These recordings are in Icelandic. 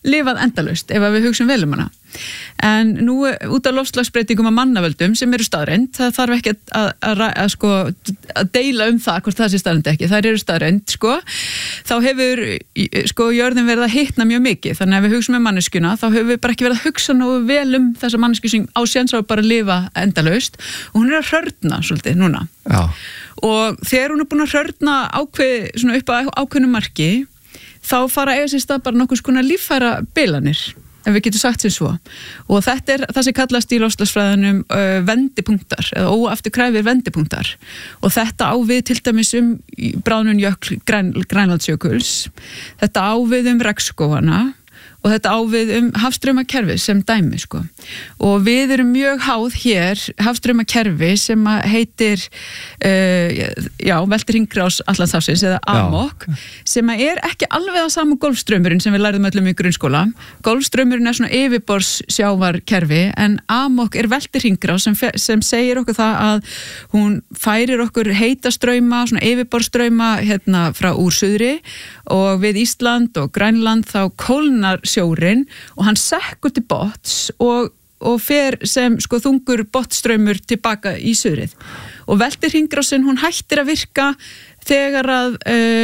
lifað endalaust ef við hugsum vel hana. En nú út af loftslagsbreytingum að mannavöldum sem eru staðreynd, það þarf ekki að deila það hvort það sé staðreynd ekki, þær eru staðreynd þá hefur jörðin verið að hitna mjög mikið, þannig að við hugsum manneskjuna, þá hefur við bara ekki verið að hugsa nógu vel þessa mannesku sem á séns á bara að lifa endalaust og hún er að hrörna svolítið núna. Já. Og þegar hún er búin að hrörna upp á ákveðnu marki, þá fara eiga sér stað bara nokkuð konar líffæra bilanir, ef við getum sagt sem svo. Og þetta er það sem kallast í loftslagsfræðinum vendipunktar, eða óafturkræfir vendipunktar. Og þetta á við til dæmis bráðnun jökl Grænlandsjökuls, þetta á við regnskógana, og þetta á við hafstraumakerfi sem dæmi, Og við erum mjög háð hér hafstraumakerfi sem heitir, veltir hringrás Atlantshafsins eða AMOC, sem er ekki alveg það sama golfstraumurinn sem við lærðum öllum í grunnskóla. Golfstraumurinn er svona yfirborðssjávarkerfi, en AMOC er veltir hringrás sem segir okkur það að hún færir okkur heita strauma, svona yfirborðsstrauma frá úr suðri, og við Ísland og Grænland þá kólnar sjórinn og hann sekkur til botns og fer sem þungur botnstraumur tilbaka í suðrið. Og veltir hringrásin, hún hættir að virka þegar að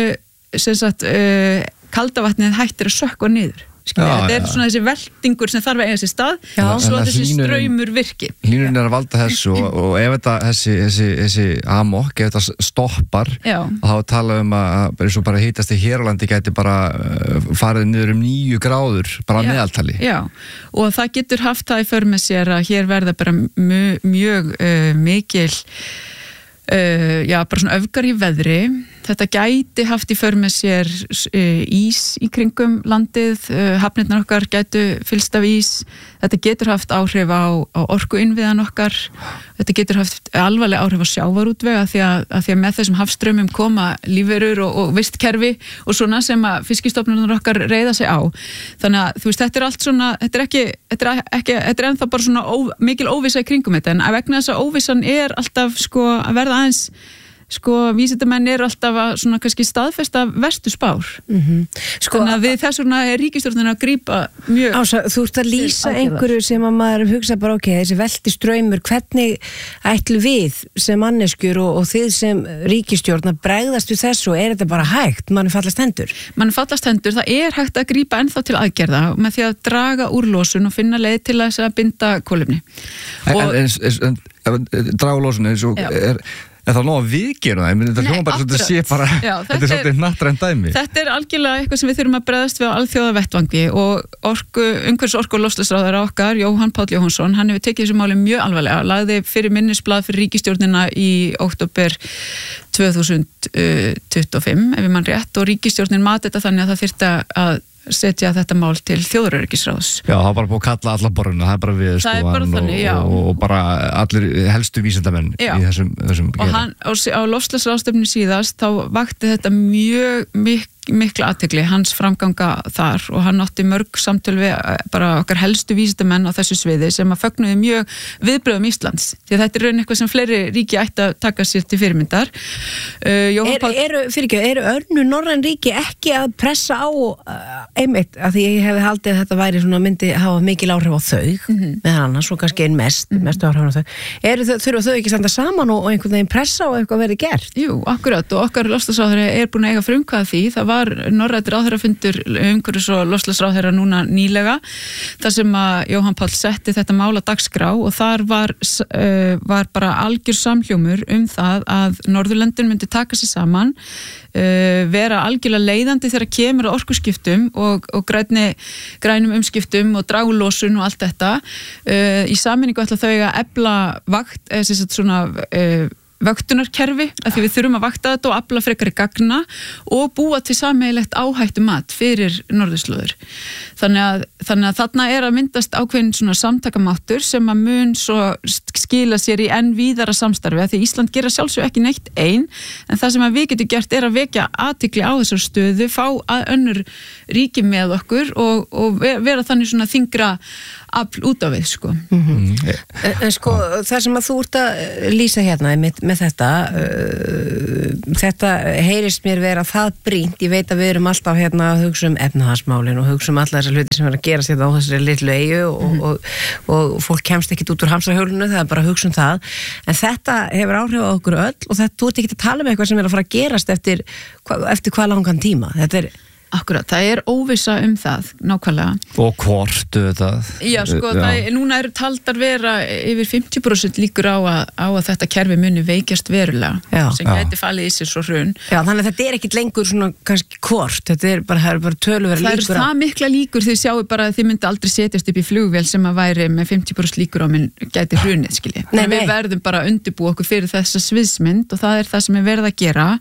kaldavatnið hættir að sökkva niður. Þetta er svona þessi veltingur sem þarf að eiga sér stað, svo að þessi straumur virki. Hlýnunin er að valda þessu og ef þessi AMOC, ef þetta stoppar, þá tala að eins og bara hítast í hér á landi gæti bara farið niður 9 gráður, bara meðaltali. Já, og það getur haft það í för með sér að hér verða bara mjög mikil, bara svona öfgar í veðri. Þetta gæti haft í för með sér ís í kringum landið, hafnirnar okkar gætu fyllst af ís, þetta getur haft áhrif á orkuinnviðan okkar, þetta getur haft alvarleg áhrif á sjávarútveg af því að með þessum hafstraumum koma lífverur og vistkerfi og svona sem að fiskistofnarnir okkar reiða sig á. Þannig að þetta er allt svona, þetta er ennþá bara svona mikil óvissa í kringum þetta, en vegna þess að óvissan er alltaf að verða aðeins vísindamenn eru alltaf að svona kannski staðfesta verstu spár. Þannig að við þess vegna er ríkisstjórnin að grípa mjög. Ása, þú ert að lýsa einhverju sem að maður hugsa bara þessi velti straumur, hvernig ætlu við sem manneskjur og þið sem ríkisstjórn að bregðast við þessu, er þetta bara hægt? Manni fallast hendur? Manni fallast hendur, það er hægt að grípa ennþá til aðgerða með því að draga úr losun og finna leið til þess að binda kolefni. Draga úr losun er það nóg að við gerum það? Þetta hljóma bara svona að sé bara, þetta er svolítið hnattrænt dæmi. Þetta er algjörlega eitthvað sem við þurfum að bregðast við á alþjóðavettvangi og umhverfis- og loftslagsráðherra okkar, Jóhann Páll Jóhannsson, hann hefur tekið þessu máli mjög alvarlega, lagði fyrir minnisblað fyrir ríkisstjórnina í október 2025, ef ég mann rétt, og ríkisstjórnin mat þetta þannig að það þyrfti að setja þetta mál til þjóðaröryggisráðs. Já, það var bara búið að kalla alla borðuna, það er bara Veðurstofan og bara allir helstu vísindamenn í þessum og hann, á loftslagsráðstefnu síðast, þá vakti þetta mjög mikla athygli, hans framganga þar, og hann átti mörg samtöl við bara okkar helstu vísindamenn á þessu sviði sem að fögnuðu mjög viðbrögðum Íslands, því að þetta er raun eitthvað sem fleiri ríki ætti að taka sér til fyrirmyndar. Eru önnur norræn ríki ekki að pressa á einmitt, af því ég hefði haldið að þetta væri svona myndi hafa mikil áhrif á þau með hana, svo kannski einn mestu áhrif á þau. Þurfa þau ekki standa saman og einhvern veginn pressa og eitthvað verið gert? Jú, akkurat, og okkar loftslagsráðherra er búin að eiga frumkvæði því. Það var norrænn ráðherrafundur umhverfis- og loftslagsráðherra núna nýlega, þar sem að Jóhann Páll setti þetta mál á dagskrá og þar var bara algjör samhljómur það að Norðurlöndin myndi taka sig saman, vera algjörlega leiðandi þegar kemur að orkuskiptum og grænum umskiptum og dragulosun og allt þetta. Í sameiningu ætla þau að efla vöktunarkerfi, af því við þurfum að vakta þetta og afla frekari gagna og búa til sameiginlegt áhættumat fyrir norðurslóðir. Þannig að þarna er að myndast ákveðin svona samtakamáttur sem að mun svo skila sér í enn víðara samstarfi, af því Ísland gera sjálfsög ekki neitt ein, en það sem að við getum gert er að vekja athygli á þessar stöðu, fá að önnur ríki með okkur og vera þannig svona þyngra afl út á við, sko. En sko, það sem að þú ert að lýsa hérna með þetta heyrist mér vera það brýnt, ég veit að við erum alltaf hérna að hugsa efnahagsmálin og hugsa alla þessar hluti sem er að gerast hérna á þessari litlu eyju og fólk kemst ekkit út úr hamsarhjólinu, það er bara að hugsa það, en þetta hefur áhrif á okkur öll og þetta, þú ert ekki að tala með eitthvað sem er að fara að gerast eftir hvað langan tíma, þetta er Akkurat, það er óvissa það, nákvæmlega. Og hvort það? Já, sko, núna eru taldar vera yfir 50% líkur á að þetta kerfi muni veikjast verulega, sem gæti falið í sér svo hrun. Já, þannig að þetta er ekkit lengur svona kannski hvort, þetta er bara töluverð líkur á. Það er það mikla líkur, þið sjáu bara að þið myndi aldrei setjast upp í flugvél sem að væri með 50% líkur á minn gæti hrunið, skilji. Við verðum bara að undirbúa okkur fyrir þessa sviðsmynd og það er það sem er verið að gera,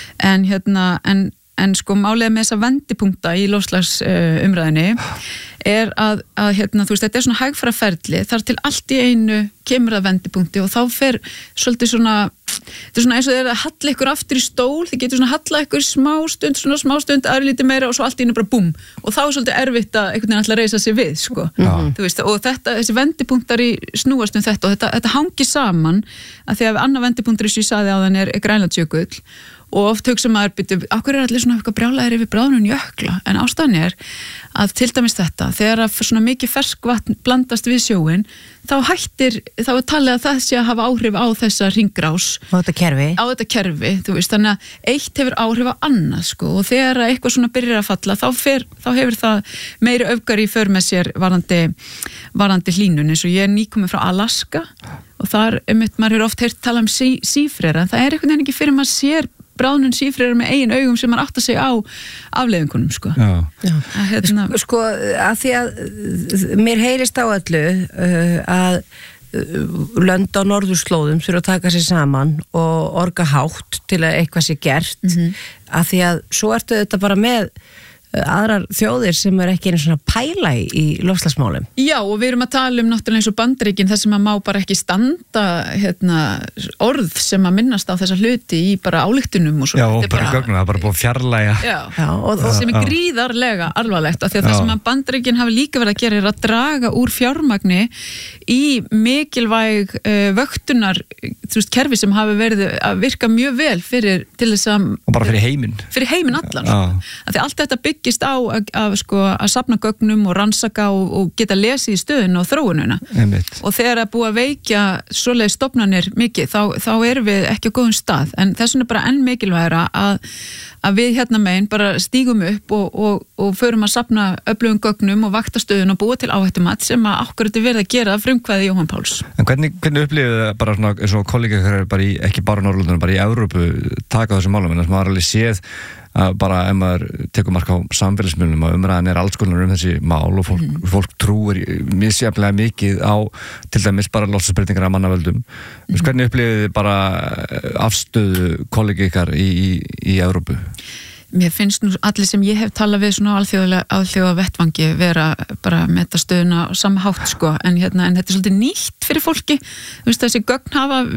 en sko málega með þessa vendipunkta í loftslagsumræðinni er að þú veist, þetta er svona hægfara ferli, þar til allt í einu kemur að vendipunkti og þá fer svolítið svona, þetta er svona eins og þeir að halla ykkur aftur í stól, þið getur svona halla ykkur smástund, aðri lítið meira og svo allt í einu bara búm, og þá er svolítið erfitt að einhvern veginn alltaf reisa sig við, sko. Þú veist, og þessi vendipunktar í snúast þetta og þetta hangi saman, að því að annar vendipunktur sem ég sagði á þann er Grænlandsjökull og oft hugsa maður byrju, okkur er allir svona eitthvað brjálæðir yfir bráðnun jökla, en ástæðan er að til dæmis þetta, þegar að svona mikið ferskvatn blandast við sjóin, þá er talið að það sé að hafa áhrif á þessa hringrás á þetta kerfi, þú veist, þannig að eitt hefur áhrif á annað, sko, og þegar eitthvað svona byrjar að falla, þá hefur það meiri öfgar í för með sér varðandi hlýnun, eins og ég er nýkomið frá Alaska og þar, maður hefur oft heyrt tala um sífrera, en það er einhvern veginn ekki fyrir maður sér bráðnun sífrera með eigin augum sem maður átt að segja á afleiðingunum, sko. Sko, að því að mér heyrist á öllu að lönd á norðurslóðum þurfa að taka sér saman og orga hátt til að eitthvað sé gert, að því að svo ertu þetta bara með aðrar þjóðir sem er ekki einu svona pæla í loftslagsmálum. Já, og við erum að tala náttúrulega eins og Bandaríkin, þar sem að má bara ekki standa orð sem að minnast á þessa hluti í bara ályktunum og svo. Já, og bara gögnu, það er bara búið fjarlæga. Já, og sem er gríðarlega alvarlegt, af því að það sem að Bandaríkin hafi líka verið að gera er að draga úr fjármagni í mikilvæg vöktunar, þú veist, kerfi sem hafi verið að virka mjög vel til þess að... Og bara fyrir heiminn. Fyrir heiminn allan, sko. Af því allt þetta byggist á að safna gögnum og rannsaka og geta lesið í stöðun og þróununa. Og þegar að búa að veikja svoleiðis stofnanir mikið, þá erum við ekki á góðum stað, en þess vegna bara enn mikilvægra að við hérna megin bara stígum upp og förum að safna öflugum gögnum og vakta stöðun og búa til áhættumat sem að okkur þetta verið að gera frumkvæði Jóhann Páls. En hvernig upplifið það bara svona eins og kollegar bara ekki bara Norrlöndunum, bara í Evrópu taka þessum málum, en þess að maður alveg séð að bara ef maður tekur mark á samfélagsmiðlum og umræðan er alls konar þessi mál og fólk trúir misjafnlega mikið á til dæmis bara loftslagsbreytingar af mannavöldum. Hvernig upplifið þið bara afstöðu kollegi ykkar í Evrópu? Mér finnst nú allir sem ég hef talað við svona alþjóða vettvangi vera bara með þetta stöðuna og sama hátt, sko, en þetta er svolítið nýtt fyrir fólki. Þú veist, þessi gögn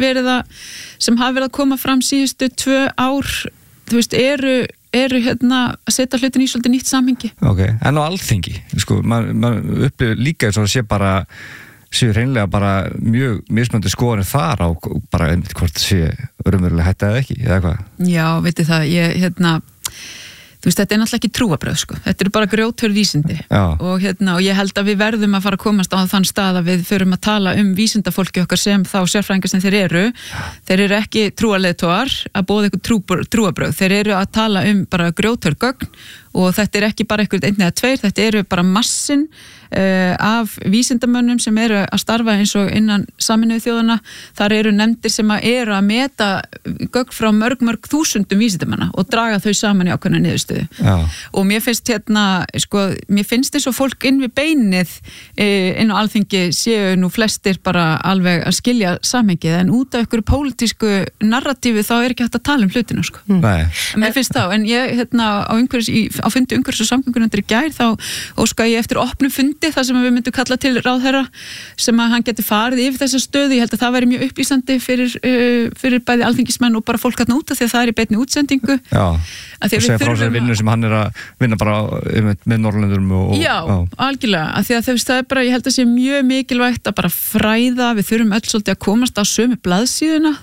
sem hafa verið að koma fram síðustu 2 ár, þú veist, eru að setja hlutin í svolítið nýtt samhengi. Ok, en á alþingi, sko, maður upplifir líka eins og það séu hreinlega bara mjög mismunandi skoðanir þar á bara einmitt hvort sé raunverulega hætta eða ekki, eða hvað? Já, veitir það, þú veist, þetta er náttúrulega ekki trúarbrögð, sko. Þetta eru bara grjóthörð vísindi. Og ég held að við verðum að fara að komast á þann stað að við förum að tala um vísindafólki okkar sem þá sérfræðingar sem þeir eru ekki trúarleiðtogar að boða eitthvað trúarbrögð. Þeir eru að tala um bara grjóthörð gögn og þetta er ekki bara eitthvað 1 eða 2, þetta eru bara massin af vísindamönnum sem eru að starfa eins og innan Sameinuðu þjóðanna. Þar eru nefndir sem eru að meta gögn frá mörg þúsundum vísindamanna og draga þau saman í ákveðna niðurstöðu. Og mér finnst mér finnst eins og fólk inn við beinið inn á alþingi séu nú flestir bara alveg að skilja samhengið, en út af einhverju pólitísku narratífi þá er ekki hægt að tala um hlutina, sko. Mér finnst þá, en ég á einhverjus á fundi umhverfis- og samgöngunefndar í gær þá óska ég eftir opnum fundi þar sem við myndum kalla til ráðherra sem að hann geti farið yfir þessa stöðu. Ég held að það væri mjög upplýsandi fyrir bæði alþingismenn og bara fólk þarna úti því að það er í beinni útsendingu. Já, og segja frá sér vinnu sem hann er að vinna bara með Norrlöndurum Já, algjörlega, af því að það er bara, ég held að sé mjög mikilvægt að bara fræða, við þurfum öll svolítið að komast á sömu blaðsíðuna,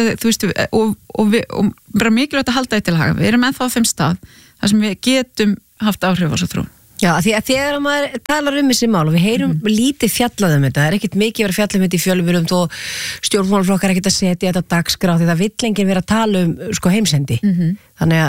og bara mikilvægt að halda þetta til haga. Við erum ennþá á þeim stað þar sem við getum haft áhrif á svo þróun. Já, því að þegar maður talar þessi mál og við heyrum lítið fjallað þetta, það er ekkert mikið verið að fjalla þetta í fjölmiðlum og stjórnmálaflokkar ekkert að setja þetta dagskrá því það vill enginn vera að tala heimsendi. Þannig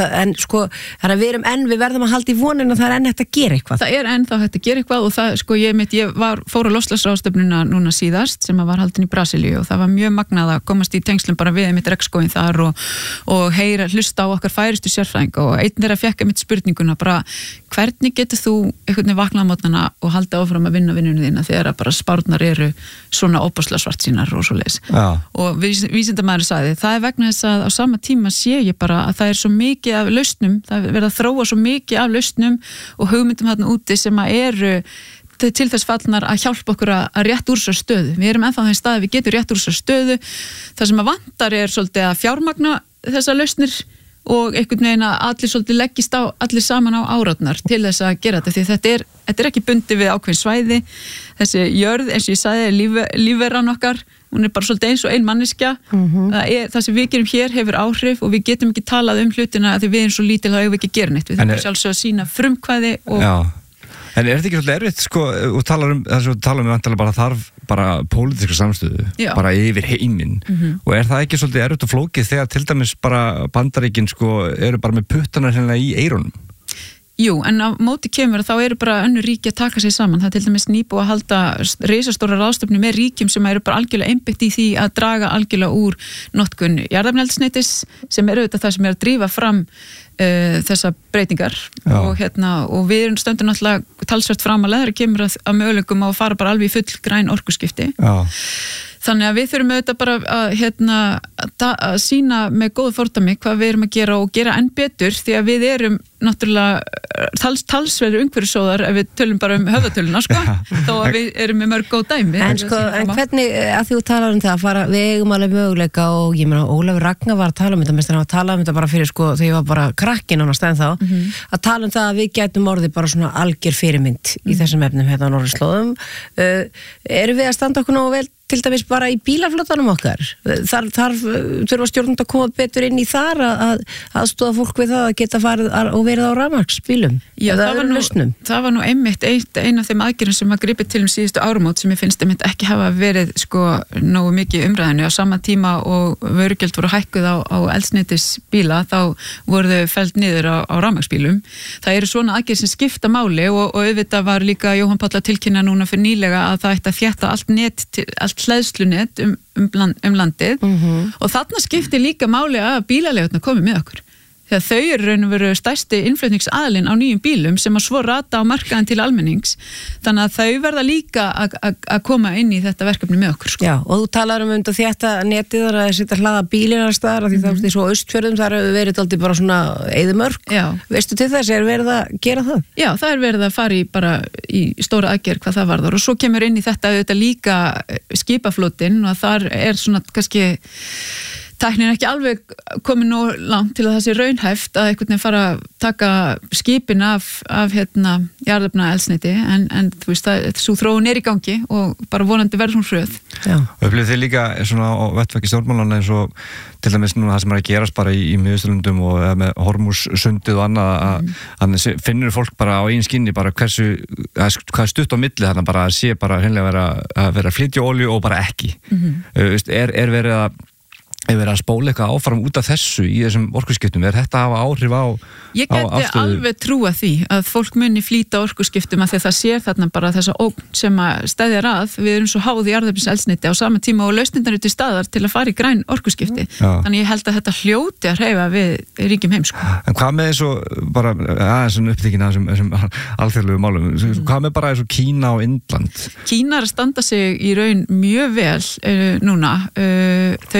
að við verðum að halda í vonina að það er hægt að gera eitthvað. Það er þá hægt að gera eitthvað og það, ég fór á loftslagsráðstefnuna núna síðast sem var haldin í Brasilíu og það var mjög magnað að komast í tengslum bara við regnskóginn þar og heyra, hlusta á okkar færustu sérfræðinga og einn þeirra fékk spurninguna bara, hvernig getur þú einhvern veginn vaknað á mótnana og halda áfram að vinna vinnunni þína þegar bara spárnar eru svona óbúslega svartsýnar og svoleiðis. Og vísindamaður sagði, það er vegna þess að á sama tíma sé ég bara að það er svo mikið af lausnum, það verða að þróa svo mikið af lausnum og hugmyndum þarna úti sem að eru til þess fallnar að hjálpa okkur að rétt úr þessar stöðu. Við erum ennþá þeim staði, við getum rétt úr þessar stöðu. Það sem að vantar er svolítið að fjármagna þessar lausnir og einhvern veginn að allir svolítið leggist á allir saman á árátnar til þess að gera þetta, því þetta er ekki bundið við ákveðin svæði. Þessi jörð, eins og ég sagði, lífveran okkar, hún er bara svolítið eins og ein manneskja. Það sem við gerum hér hefur áhrif og við getum ekki talað hlutina að því við erum svo lítil þá hefur við ekki gera neitt. Við þurfum sjálfsög að sýna frumkvæði og... Já. En er þetta ekki svolítið erfitt, og talar um bara þarf bara pólitíska samstöðu, bara yfir heiminn, og er það ekki svolítið erfitt og flókið þegar til dæmis bara Bandaríkin eru bara með puttana í eyrunum? Jú, en á móti kemur þá eru bara önnur ríki að taka sig saman. Það er til dæmis nýbúið að halda risastóra ráðstefnu með ríkjum sem eru bara algjörlega einbeitt í því að draga algjörlega úr notkun jarðefnaeldsneytis sem eru auðvitað það sem er að drífa fram þessa breytingar og við erum stöndum náttúrulega talsvert fram að leðra kemur að möguleikum á að fara bara alveg í full græn orkuskipti. Þannig að við þurfum auðvitað bara að sýna með góðu fordæmi hvað við erum að gera og gera enn betur því að við erum náttúrulega talsverður umhverfissóðar ef við tölum bara höfðatöluna þó að við erum með mörg góð dæmi. En hvernig, að þú talar um það við eigum alveg möguleika og ég meina Ólafur Ragnar var að tala um þetta mest en að tala um þetta bara fyrir þegar ég var bara krakkin ánast en þá að tala um það að við gætum orðið bara svona algjör fyrirmynd í þessum efnum hérna á norðurslóðum. Erum við að standa okkur nógu vel til dæmis bara í bílaflotanum okkar? Þurfa stjórnandi að koma betur inn í þar að aðstoða fólk við það að geta farið og verið á rafmagnsbílum? Já, það var nú einmitt ein af þeim aðgerðum sem að gripið til síðustu áramót sem ég finnst einmitt ekki hafa verið nógu mikið umræðinu. Á sama tíma og vörugjöld voru hækkuð á eldsneytisbíla þá voru þau felld niður á rafmagnsbílum. Það eru svona aðgerð sem skipta máli og auðvitað var líka Jóhann Páll að tilkynna núna fyrir nýlega að það ætti að þétta allt hleðslunet um landið og þarna skiptir líka máli að bílaleigurnar komi með okkur. Þegar þau eru raun og veru stærsti innflutningsaðilinn á nýjum bílum sem að svo rata á markaðin til almennings. Þannig að þau verða líka að koma inn í þetta verkefni með okkur. Já, og þú talar um þetta netið þar að setja hlaða bílinar staðar af því það er svo austfjörðum, það eru verið aldrei bara svona eyðimörk. Veistu til þess, er verið að gera það? Já, það er verið að fara í stóra aðgerð hvað það varðar og svo kemur inn í þetta líka skipaflotinn og þar er svona kannski tæknin ekki alveg komin nú langt til að það sé raunhæft að einhvern veginn fara að taka skipin af jarðefnaeldsneyti en þú veist svo þróun er í gangi og bara vonandi verður hún hröð. Upplifið þið líka svona á vettvæki stjórnmálanna eins og til dæmis núna það sem er að gerast bara í Miðausturlöndum og með Hormússundið og annað að finnur fólk bara á eigin skinni bara hvað er stutt á milli þannig bara að sé bara hreinlega að vera að flytja olíu og bara ekki. Er verið að spóla eitthvað áfram út af þessu í þessum orkuskiptum? Er þetta að hafa áhrif á afstöðu? Ég geti alveg trúa því að fólk muni flýta orkuskiptum að því að það sér þarna bara þessa ógn sem að stæðjar að. Við erum svo háð í jarðefniseldsneyti á sama tíma og lausnirnar eru til staðar til að fara í græn orkuskipti. Þannig ég held að þetta hljóti að hreyfa við ríkjum heim. En hvað með eins og bara aðeins uppþykkin að þessum alþjóðlegu málum? Hvað með bara eins og Kína og Indland? Kína er að standa sig í raun mjög vel núna. Þau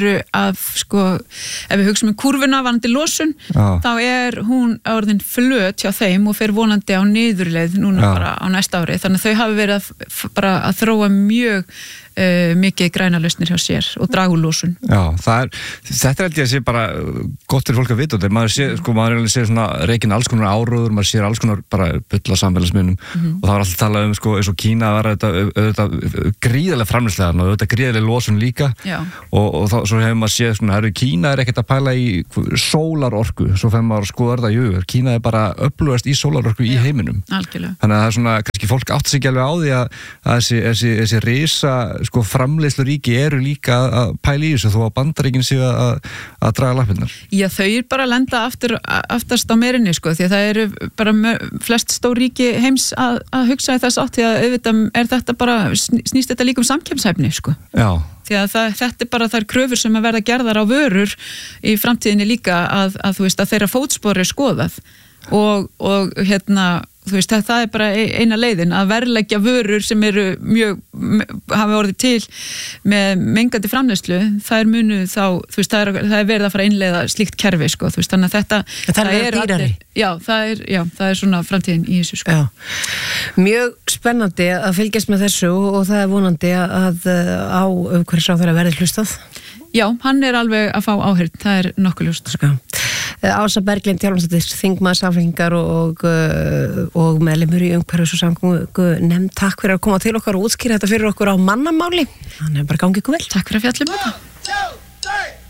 eru að sko, ef við hugsaum kúrfuna varandi losun, þá hún orðin flöt hjá þeim og fer vonandi á niðurleið núna bara á næsta ári, þannig að þau hafi verið bara að þróa mjög mikið græna lausnir hjá sér og draga úr losun. Já, þetta held ég að sé bara gott fyrir fólk að vita þetta. Maður sér svona reikin alls konar áróður, maður sér alls konar bara bulla samfélagsmiðlum og það var alltaf talað um sko, eins og Kína að vera auðvitað gríðarlega framleiðslega og auðvitað gríðarlega losun líka og svo hefur maður séð svona, Kína ekkert að pæla í sólarorku, svo fer maður að skoða þetta, Kína bara öflugast í sólarorku í heiminum. Algjörlega. Þannig að það svona, kannski fólk átt sig ekki alveg á því að þessi risa sko framleiðsluríki eru líka að pæla í þessu þó að Bandaríkin séu að draga lappirnar. Já, þau bara lenda aftast á meirinni sko, því að það eru bara flest stór ríki heims að hugsa í þess átt, því að auðvitað þetta bara, snýst þetta líka samkeppnishæfni sko. Já. Því að þetta bara þær kröfur sem að verða gerðar á vörur í framtíðinni líka að þú veist að þeirra fótspor skoðað og þú veist, það bara eina leiðin að verðleggja vörur sem eru hafa orðið til með mengandi framleiðslu, þær munu þá, þú veist, það verið að fara að innleiða slíkt kerfi, sko, þú veist, þannig að þetta það er dýrari. Það er svona framtíðin í þessu, sko. Já. Mjög spennandi að fylgjast með þessu og það er vonandi að á umhverfisráðherra verði hlustað. Já, hann er alveg að fá áheyrn, það er nokkuð ljóst. Ása Berglind Hjálmarsdóttir, þingmaður Samfylkingar og meðlimur í umhverfis- og samgöngunefnd, takk fyrir að koma til okkar og útskýra þetta fyrir okkur á mannamáli. Þannig bara gangi ykkur vel. Takk fyrir að fjalla um þetta.